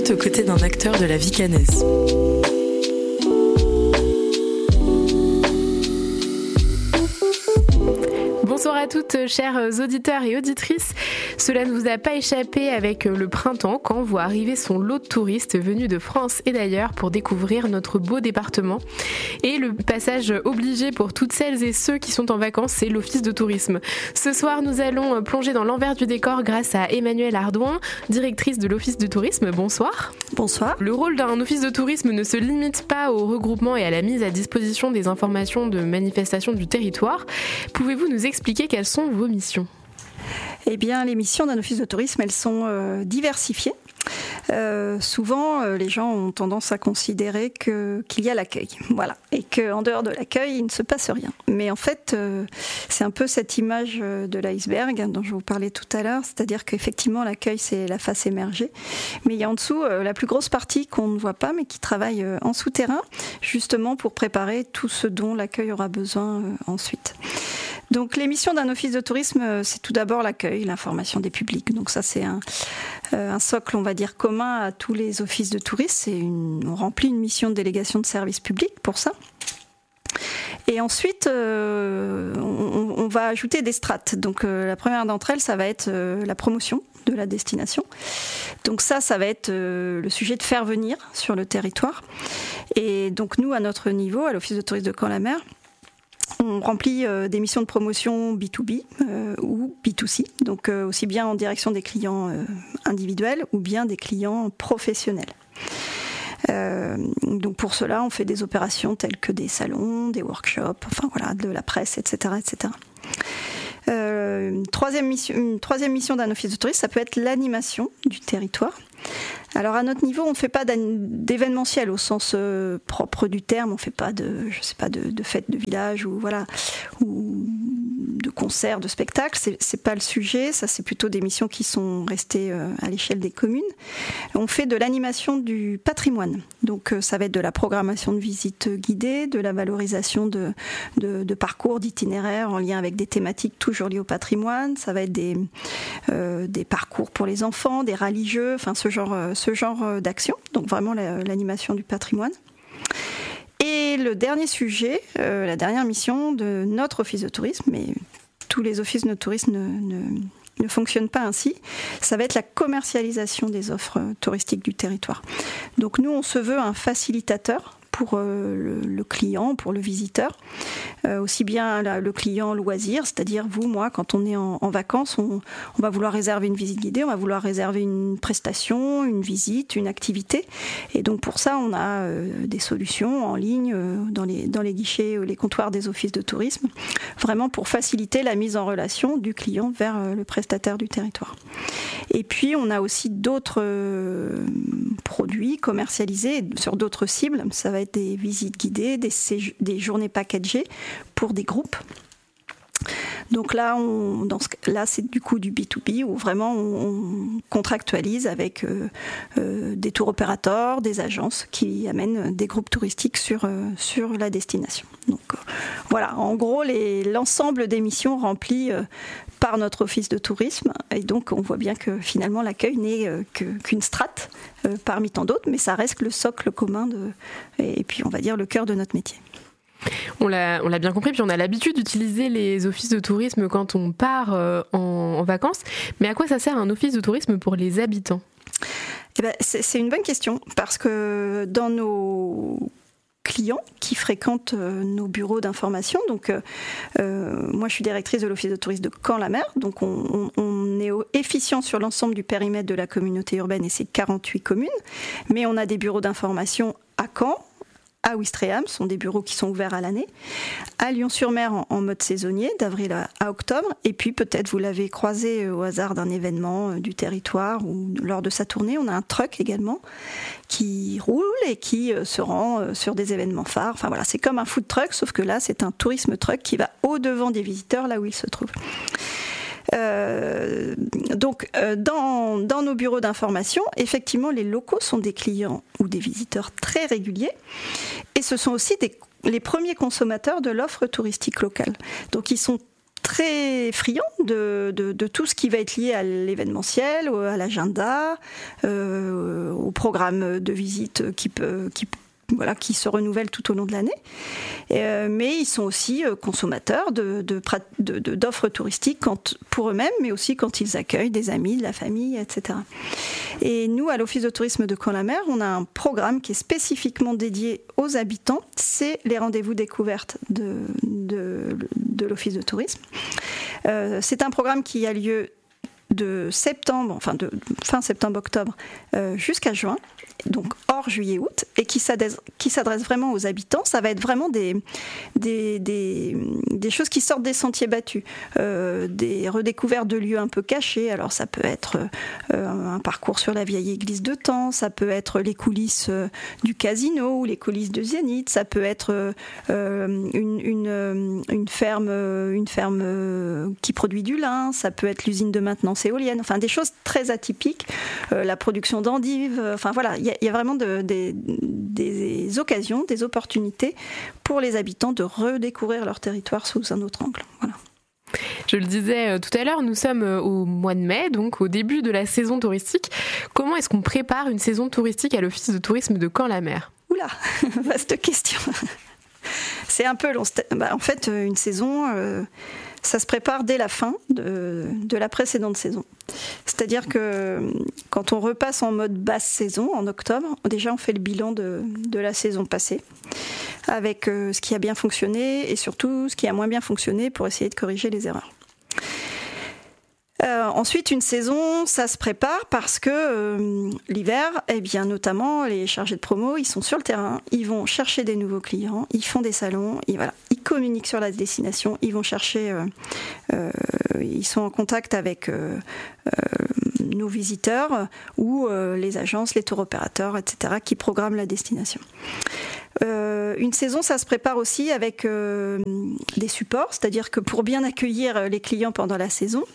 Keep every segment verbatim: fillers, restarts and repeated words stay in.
minutes aux côtés d'un acteur de la vie caennaise. Bonsoir à toutes, chers auditeurs et auditrices. Cela ne vous a pas échappé avec le printemps quand voit arriver son lot de touristes venus de France et d'ailleurs pour découvrir notre beau département. Et le passage obligé pour toutes celles et ceux qui sont en vacances, c'est l'office de tourisme. Ce soir, nous allons plonger dans l'envers du décor grâce à Emmanuelle Ardouin, directrice de l'office de tourisme. Bonsoir. Bonsoir. Le rôle d'un office de tourisme ne se limite pas au regroupement et à la mise à disposition des informations de manifestation du territoire. Pouvez-vous nous expliquer quelles sont vos missions ? Eh bien, les missions d'un office de tourisme, elles sont euh, diversifiées. Euh, souvent, euh, les gens ont tendance à considérer que, qu'il y a l'accueil, voilà, et qu'en dehors de l'accueil, il ne se passe rien. Mais en fait, euh, c'est un peu cette image de l'iceberg hein, dont je vous parlais tout à l'heure, c'est-à-dire qu'effectivement, l'accueil, c'est la face émergée, mais il y a en dessous euh, la plus grosse partie qu'on ne voit pas, mais qui travaille euh, en souterrain, justement pour préparer tout ce dont l'accueil aura besoin euh, ensuite. Donc les missions d'un office de tourisme, c'est tout d'abord l'accueil, l'information des publics. Donc ça c'est un, euh, un socle, on va dire, commun à tous les offices de tourisme. C'est une, on remplit une mission de délégation de service public pour ça. Et ensuite, euh, on, on va ajouter des strates. Donc euh, la première d'entre elles, ça va être euh, la promotion de la destination. Donc ça, ça va être euh, le sujet de faire venir sur le territoire. Et donc nous, à notre niveau, à l'office de tourisme de Caen-la-Mer, on remplit euh, des missions de promotion B deux B euh, ou B deux C, donc euh, aussi bien en direction des clients euh, individuels ou bien des clients professionnels. Euh, donc pour cela, on fait des opérations telles que des salons, des workshops, enfin voilà, de la presse, et cetera, et cetera. Euh, une, troisième mission, une troisième mission d'un office de tourisme, ça peut être l'animation du territoire. Alors à notre niveau, on ne fait pas d'événementiel au sens euh, propre du terme, on ne fait pas de, je sais pas, de, de fêtes de village ou voilà, ou de concerts, de spectacles. C'est, c'est pas le sujet. Ça, c'est plutôt des missions qui sont restées euh, à l'échelle des communes. On fait de l'animation du patrimoine. Donc euh, ça va être de la programmation de visites guidées, de la valorisation de, de, de parcours, d'itinéraires en lien avec des thématiques toujours liées au patrimoine. Ça va être des, euh, des parcours pour les enfants, des rallyes-jeux, enfin ce genre euh, ce genre d'action, donc vraiment la, l'animation du patrimoine. Et le dernier sujet, euh, la dernière mission de notre office de tourisme, mais tous les offices de tourisme ne, ne, ne fonctionnent pas ainsi, ça va être la commercialisation des offres touristiques du territoire. Donc nous, on se veut un facilitateur pour euh, le, le client, pour le visiteur, euh, aussi bien la, le client loisir, c'est-à-dire vous, moi, quand on est en, en vacances, on, on va vouloir réserver une visite guidée, on va vouloir réserver une prestation, une visite, une activité, et donc pour ça, on a euh, des solutions en ligne euh, dans les dans les guichets, euh, les comptoirs des offices de tourisme, vraiment pour faciliter la mise en relation du client vers euh, le prestataire du territoire. Et puis, on a aussi d'autres euh, produits commercialisés sur d'autres cibles. Ça va être des visites guidées, des, séj- des journées packagées pour des groupes. Donc là, on, dans ce, là, c'est du coup du B deux B où vraiment on, on contractualise avec euh, euh, des tours opérateurs, des agences qui amènent des groupes touristiques sur, euh, sur la destination. Donc euh, voilà, en gros, les, l'ensemble des missions remplies euh, par notre office de tourisme. Et donc, on voit bien que finalement, l'accueil n'est euh, que, qu'une strate euh, parmi tant d'autres, mais ça reste le socle commun de, et puis, on va dire, le cœur de notre métier. On l'a, on l'a bien compris, puis on a l'habitude d'utiliser les offices de tourisme quand on part euh, en, en vacances. Mais à quoi ça sert un office de tourisme pour les habitants ? Eh ben, c'est, c'est une bonne question, parce que dans nos clients qui fréquentent euh, nos bureaux d'information, donc euh, moi je suis directrice de l'office de tourisme de Caen-la-Mer, donc on, on, on est efficient sur l'ensemble du périmètre de la communauté urbaine et c'est quarante-huit communes, mais on a des bureaux d'information à Caen, à Ouistreham, ce sont des bureaux qui sont ouverts à l'année, à Lyon-sur-Mer en, en mode saisonnier, d'avril à, à octobre, et puis peut-être vous l'avez croisé au hasard d'un événement euh, du territoire ou lors de sa tournée, on a un truck également qui roule et qui euh, se rend euh, sur des événements phares. Enfin voilà, c'est comme un food truck, sauf que là c'est un tourisme truck qui va au-devant des visiteurs là où ils se trouvent. Euh, donc euh, dans, dans nos bureaux d'information, effectivement les locaux sont des clients ou des visiteurs très réguliers et ce sont aussi des, les premiers consommateurs de l'offre touristique locale. Donc ils sont très friands de, de, de tout ce qui va être lié à l'événementiel, à l'agenda, euh, au programme de visite qui peut, qui, voilà, qui se renouvelle tout au long de l'année. Euh, mais ils sont aussi consommateurs de, de, de, de, d'offres touristiques quand, pour eux-mêmes, mais aussi quand ils accueillent des amis, de la famille, et cetera. Et nous, à l'Office de tourisme de Caen-la-Mer, on a un programme qui est spécifiquement dédié aux habitants. C'est les rendez-vous découvertes de, de, de l'Office de tourisme. Euh, c'est un programme qui a lieu de septembre, enfin de fin septembre-octobre euh, jusqu'à juin, donc hors juillet-août, et qui s'adresse, qui s'adresse vraiment aux habitants. Ça va être vraiment des, des, des, des choses qui sortent des sentiers battus, euh, des redécouvertes de lieux un peu cachés. Alors ça peut être euh, un parcours sur la vieille église de Thaon, ça peut être les coulisses euh, du casino ou les coulisses de Zénith, ça peut être euh, une, une, une ferme, une ferme euh, qui produit du lin, ça peut être l'usine de maintenance éolienne, enfin des choses très atypiques, euh, la production d'endives, euh, enfin voilà, il y, y a vraiment de, des, des occasions, des opportunités pour les habitants de redécouvrir leur territoire sous un autre angle. Voilà. Je le disais tout à l'heure, nous sommes au mois de mai, donc au début de la saison touristique. Comment est-ce qu'on prépare une saison touristique à l'Office de tourisme de Caen-la-Mer ? Oula, vaste question. C'est un peu long. Bah, en fait, une saison, euh, ça se prépare dès la fin de, de la précédente saison. C'est-à-dire que quand on repasse en mode basse saison, en octobre, déjà on fait le bilan de, de la saison passée, avec euh, ce qui a bien fonctionné et surtout ce qui a moins bien fonctionné pour essayer de corriger les erreurs. Euh, ensuite, une saison, ça se prépare parce que euh, l'hiver, eh bien, notamment les chargés de promo, ils sont sur le terrain, ils vont chercher des nouveaux clients, ils font des salons, ils, voilà, ils communiquent sur la destination, ils vont chercher, euh, euh, ils sont en contact avec euh, euh, nos visiteurs ou euh, les agences, les tours opérateurs, et cetera, qui programment la destination. Euh, une saison, ça se prépare aussi avec euh, des supports, c'est-à-dire que pour bien accueillir les clients pendant la saison,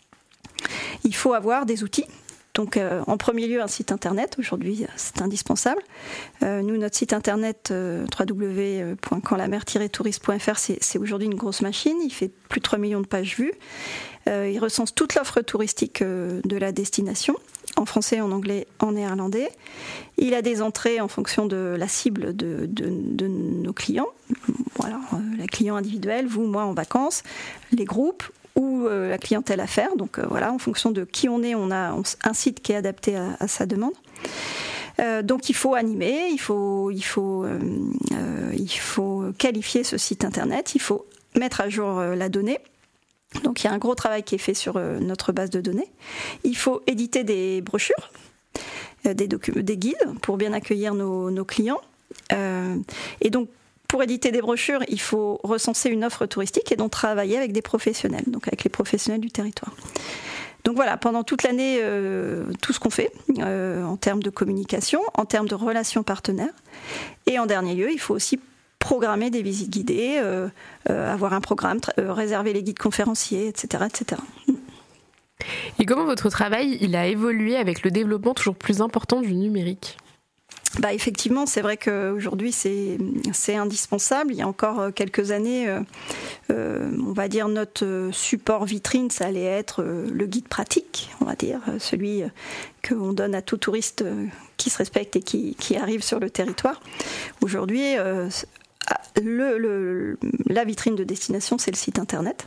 il faut avoir des outils. Donc, euh, en premier lieu, un site internet. Aujourd'hui, c'est indispensable. Euh, nous, notre site internet euh, w w w point caenslamer tiret tourisme point f r, c'est, c'est aujourd'hui une grosse machine. Il fait plus de trois millions de pages vues. Euh, il recense toute l'offre touristique euh, de la destination, en français, en anglais, en néerlandais. Il a des entrées en fonction de la cible de, de, de nos clients. Bon, alors, euh, les clients individuels, vous, moi, en vacances, les groupes, ou euh, la clientèle affaires. Donc euh, voilà, en fonction de qui on est, on a un site qui est adapté à, à sa demande. Euh, donc il faut animer, il faut, il faut, euh, euh, il faut qualifier ce site internet, il faut mettre à jour euh, la donnée. Donc il y a un gros travail qui est fait sur euh, notre base de données. Il faut éditer des brochures, euh, des, docu- des guides pour bien accueillir nos, nos clients. Euh, et donc pour éditer des brochures, il faut recenser une offre touristique et donc travailler avec des professionnels, donc avec les professionnels du territoire. Donc voilà, pendant toute l'année, euh, tout ce qu'on fait euh, en termes de communication, en termes de relations partenaires. Et en dernier lieu, il faut aussi programmer des visites guidées, euh, euh, avoir un programme, euh, réserver les guides conférenciers, et cetera, et cetera. Et comment votre travail il a évolué avec le développement toujours plus important du numérique ? Bah effectivement, c'est vrai qu'aujourd'hui c'est, c'est indispensable. Il y a encore quelques années, euh, euh, on va dire notre support vitrine, ça allait être euh, le guide pratique, on va dire, celui qu'on donne à tout touriste euh, qui se respecte et qui, qui arrive sur le territoire. Aujourd'hui, euh, le, le, la vitrine de destination, c'est le site internet.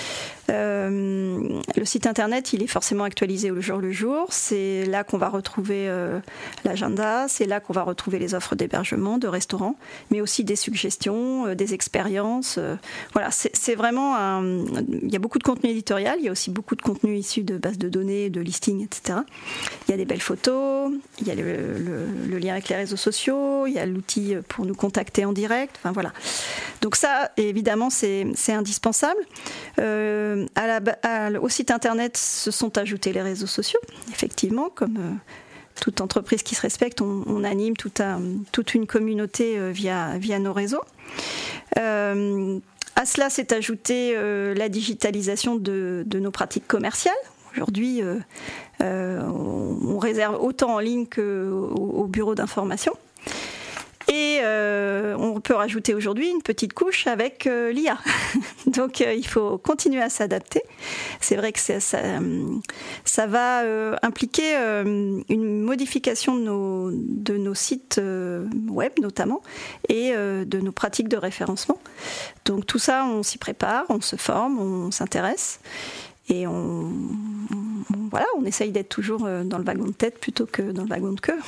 Euh, le site internet, il est forcément actualisé au jour le jour. C'est là qu'on va retrouver euh, l'agenda, c'est là qu'on va retrouver les offres d'hébergement, de restaurants, mais aussi des suggestions, euh, des expériences. Euh, voilà, c'est, c'est vraiment un... Il y a beaucoup de contenu éditorial, il y a aussi beaucoup de contenu issu de bases de données, de listings, et cetera. Il y a des belles photos, il y a le, le, le lien avec les réseaux sociaux, il y a l'outil pour nous contacter en direct. Enfin voilà. Donc ça, évidemment, c'est, c'est indispensable. Euh, À la, à, au site internet se sont ajoutés les réseaux sociaux, effectivement, comme euh, toute entreprise qui se respecte, on, on anime tout un, toute une communauté euh, via, via nos réseaux. Euh, à cela s'est ajoutée euh, la digitalisation de, de nos pratiques commerciales. Aujourd'hui, euh, euh, on, on réserve autant en ligne qu'au au bureau d'information. Et euh, on on peut rajouter aujourd'hui une petite couche avec euh, l'I A. Donc euh, il faut continuer à s'adapter. C'est vrai que ça, ça, ça va euh, impliquer euh, une modification de nos, de nos sites euh, web notamment et euh, de nos pratiques de référencement. Donc tout ça, on s'y prépare, on se forme, on s'intéresse et on, on, voilà, on essaye d'être toujours dans le wagon de tête plutôt que dans le wagon de queue.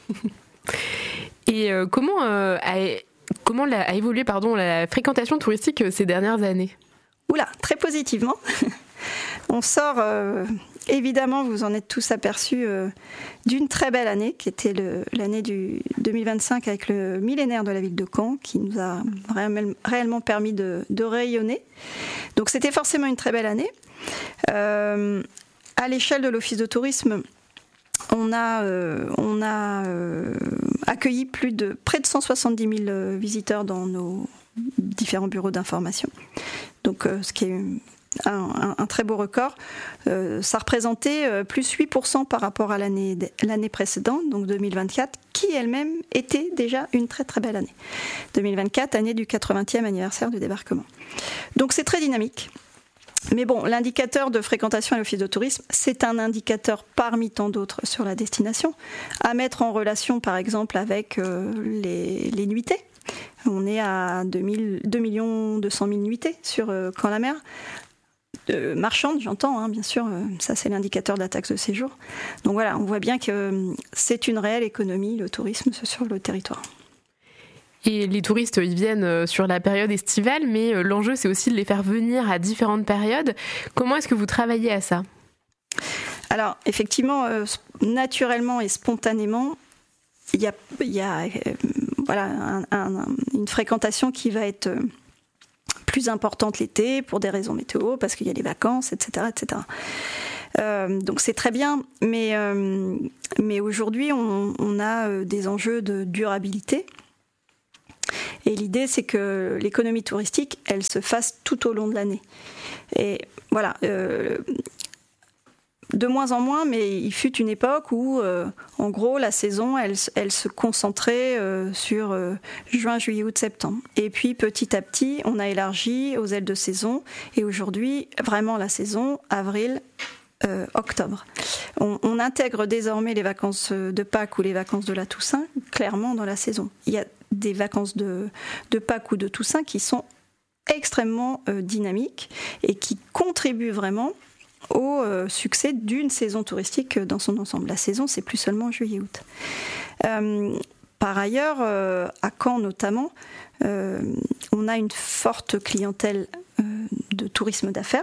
Et euh, comment, euh, a, comment a, a évolué pardon, la fréquentation touristique ces dernières années ? Oula, très positivement. On sort, euh, évidemment, vous en êtes tous aperçus, euh, d'une très belle année, qui était le, l'année du deux mille vingt-cinq avec le millénaire de la ville de Caen, qui nous a réellement permis de, de rayonner. Donc c'était forcément une très belle année. Euh, à l'échelle de l'Office de tourisme, On a, euh, on a euh, accueilli plus de près de cent soixante-dix mille visiteurs dans nos différents bureaux d'information. Donc, euh, ce qui est un, un, un très beau record. Euh, ça représentait euh, plus huit pour cent par rapport à l'année, l'année précédente, donc deux mille vingt-quatre, qui elle-même était déjà une très très belle année. deux mille vingt-quatre, année du quatre-vingtième anniversaire du débarquement. Donc, c'est très dynamique. Mais bon, l'indicateur de fréquentation à l'Office de tourisme, c'est un indicateur parmi tant d'autres sur la destination, à mettre en relation par exemple avec euh, les, les nuitées. On est à deux millions deux cent mille nuitées sur euh, Caen-la-Mer. Euh, marchandes, j'entends, hein, bien sûr, euh, ça c'est l'indicateur de la taxe de séjour. Donc voilà, on voit bien que euh, c'est une réelle économie, le tourisme sur le territoire. Et les touristes, ils viennent sur la période estivale, mais l'enjeu, c'est aussi de les faire venir à différentes périodes. Comment est-ce que vous travaillez à ça ? Alors, effectivement, euh, naturellement et spontanément, il y a, il y a euh, voilà, un, un, une fréquentation qui va être plus importante l'été pour des raisons météo, parce qu'il y a les vacances, et cetera, et cetera. Euh, donc c'est très bien, mais, euh, mais aujourd'hui, on, on a des enjeux de durabilité. Et l'idée, c'est que l'économie touristique, elle se fasse tout au long de l'année. Et voilà, euh, de moins en moins, mais il fut une époque où, euh, en gros, la saison, elle, elle se concentrait euh, sur euh, juin, juillet, août, septembre. Et puis, petit à petit, on a élargi aux ailes de saison. Et aujourd'hui, vraiment la saison, avril, euh, octobre. On, on intègre désormais les vacances de Pâques ou les vacances de la Toussaint clairement dans la saison. Il y a des vacances de, de Pâques ou de Toussaint qui sont extrêmement euh, dynamiques et qui contribuent vraiment au euh, succès d'une saison touristique dans son ensemble. La saison, c'est plus seulement juillet-août. Euh, par ailleurs, euh, à Caen notamment, euh, on a une forte clientèle euh, de tourisme d'affaires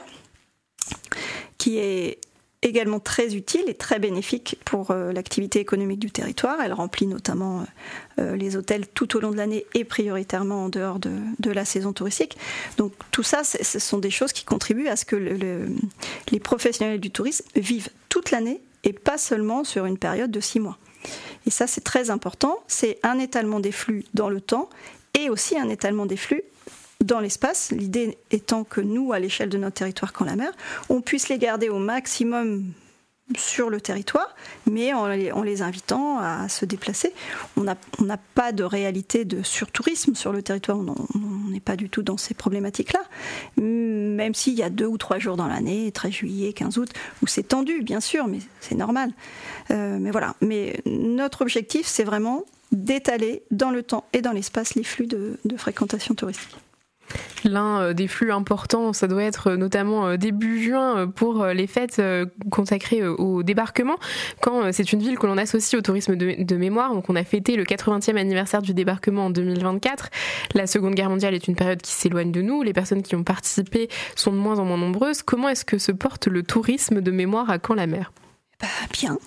qui est également très utile et très bénéfique pour euh, l'activité économique du territoire. Elle remplit notamment euh, les hôtels tout au long de l'année et prioritairement en dehors de, de la saison touristique. Donc tout ça, ce sont des choses qui contribuent à ce que le, le, les professionnels du tourisme vivent toute l'année et pas seulement sur une période de six mois. Et ça, c'est très important. C'est un étalement des flux dans le temps et aussi un étalement des flux dans l'espace, l'idée étant que nous, à l'échelle de notre territoire Caen-la-Mer, on puisse les garder au maximum sur le territoire, mais en les, en les invitant à se déplacer. On n'a on n'a pas de réalité de surtourisme sur le territoire, on n'est pas du tout dans ces problématiques-là, même s'il y a deux ou trois jours dans l'année, treize juillet, quinze août, où c'est tendu, bien sûr, mais c'est normal. Euh, mais voilà, mais notre objectif, c'est vraiment d'étaler dans le temps et dans l'espace les flux de, de fréquentation touristique. L'un des flux importants, ça doit être notamment début juin pour les fêtes consacrées au débarquement, quand c'est une ville que l'on associe au tourisme de, de mémoire. Donc on a fêté le quatre-vingtième anniversaire du débarquement en deux mille vingt-quatre. La Seconde Guerre mondiale est une période qui s'éloigne de nous. Les personnes qui ont participé sont de moins en moins nombreuses. Comment est-ce que se porte le tourisme de mémoire à Caen-la-Mer ? Bah, bien.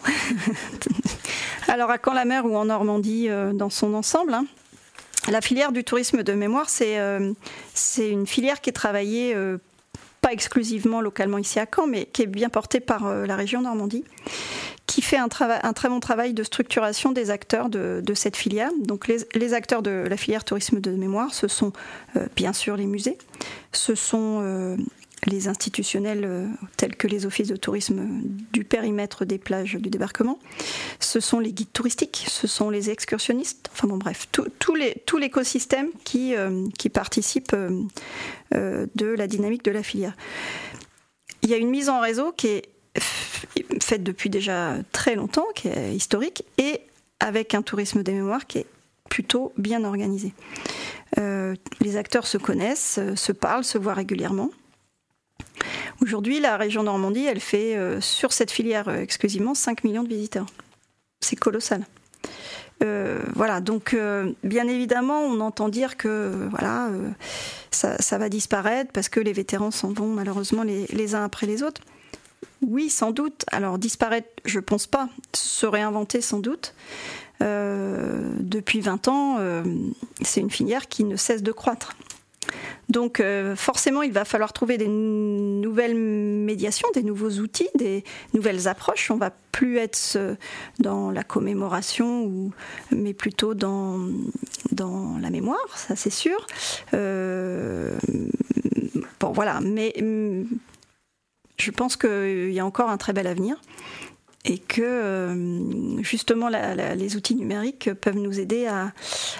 Alors à Caen-la-Mer ou en Normandie euh, dans son ensemble, hein. La filière du tourisme de mémoire, c'est, euh, c'est une filière qui est travaillée euh, pas exclusivement localement ici à Caen, mais qui est bien portée par euh, la région Normandie, qui fait un, trava- un très bon travail de structuration des acteurs de, de cette filière. Donc les, les acteurs de la filière tourisme de mémoire, ce sont euh, bien sûr les musées, ce sont euh, les institutionnels euh, tels que les offices de tourisme du périmètre des plages du débarquement, ce sont les guides touristiques, ce sont les excursionnistes, enfin bon bref, tout, tout, les, tout l'écosystème qui, euh, qui participe euh, euh, de la dynamique de la filière. Il y a une mise en réseau qui est faite depuis déjà très longtemps, qui est historique, et avec un tourisme des mémoires qui est plutôt bien organisé. Euh, les acteurs se connaissent, se parlent, se voient régulièrement. Aujourd'hui, la région Normandie, elle fait euh, sur cette filière euh, exclusivement cinq millions de visiteurs. C'est colossal. Euh, voilà, donc euh, bien évidemment, on entend dire que voilà, euh, ça, ça va disparaître parce que les vétérans s'en vont malheureusement les, les uns après les autres. Oui, sans doute. Alors disparaître, je pense pas. Se réinventer, sans doute. Euh, depuis vingt ans, euh, c'est une filière qui ne cesse de croître. Donc euh, forcément, il va falloir trouver des n- nouvelles médiations, des nouveaux outils, des nouvelles approches. On ne va plus être euh, dans la commémoration, ou, mais plutôt dans, dans la mémoire, ça c'est sûr. Euh, bon voilà, mais je pense qu'il y a encore un très bel avenir. Et que euh, justement la, la, les outils numériques peuvent nous aider à,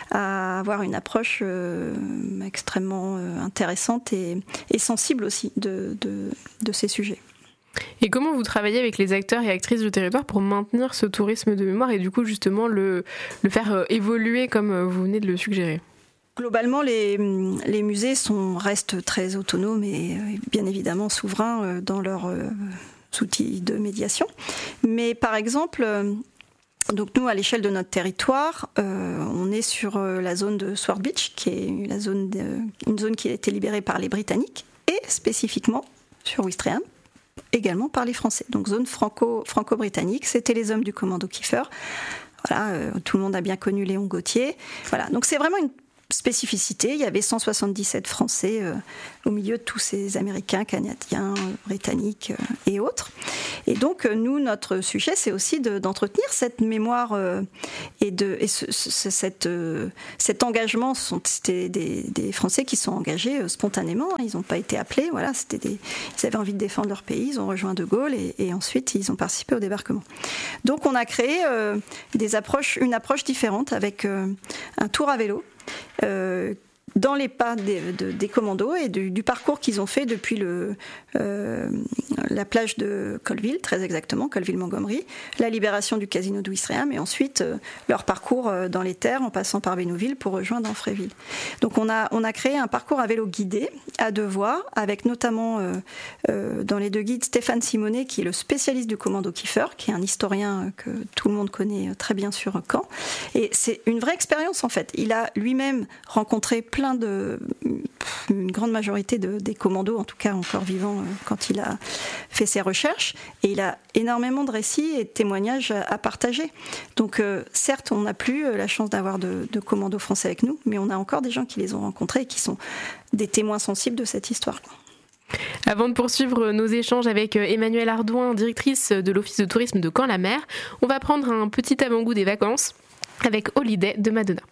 à avoir une approche euh, extrêmement euh, intéressante et, et sensible aussi de, de, de ces sujets. Et comment vous travaillez avec les acteurs et actrices du territoire pour maintenir ce tourisme de mémoire et du coup justement le, le faire évoluer comme vous venez de le suggérer ? Globalement, les, les musées sont, restent très autonomes et bien évidemment souverains dans leur... Euh, outils de médiation. Mais par exemple, euh, donc nous, à l'échelle de notre territoire, euh, on est sur euh, la zone de Sword Beach, qui est la zone de, une zone qui a été libérée par les Britanniques, et spécifiquement sur Ouistreham, également par les Français. Donc zone franco, franco-britannique, c'était les hommes du commando Kiefer. Voilà, euh, tout le monde a bien connu Léon Gauthier. Voilà, donc c'est vraiment une spécificité. Il y avait cent soixante-dix-sept Français euh, au milieu de tous ces Américains, Canadiens, euh, Britanniques euh, et autres. Et donc, euh, nous, notre sujet, c'est aussi de, d'entretenir cette mémoire euh, et, de, et ce, ce, cette, euh, cet engagement. Sont, c'était des, des Français qui sont engagés euh, spontanément. Ils n'ont pas été appelés. Voilà, c'était des, ils avaient envie de défendre leur pays. Ils ont rejoint De Gaulle et, et ensuite, ils ont participé au débarquement. Donc, on a créé euh, des approches, une approche différente avec euh, un tour à vélo. Euh, dans les pas des, de, des commandos et du, du parcours qu'ils ont fait depuis le, euh, la plage de Colville, très exactement, Colville-Montgomery, la libération du casino d'Ouistreham et ensuite euh, leur parcours euh, dans les terres en passant par Bénouville pour rejoindre Anfreville. Donc on a, on a créé un parcours à vélo guidé à deux voies avec notamment euh, euh, dans les deux guides Stéphane Simonet qui est le spécialiste du commando Kiefer, qui est un historien que tout le monde connaît très bien sur Caen. Et c'est une vraie expérience en fait. Il a lui-même rencontré plein de, une grande majorité de, des commandos, en tout cas encore vivants, euh, quand il a fait ses recherches. Et il a énormément de récits et de témoignages à, à partager. Donc euh, certes, on n'a plus euh, la chance d'avoir de, de commandos français avec nous, mais on a encore des gens qui les ont rencontrés et qui sont des témoins sensibles de cette histoire. Avant de poursuivre nos échanges avec Emmanuelle Ardouin, directrice de l'Office de tourisme de Caen-la-Mer, on va prendre un petit avant-goût des vacances avec Holiday de Madonna.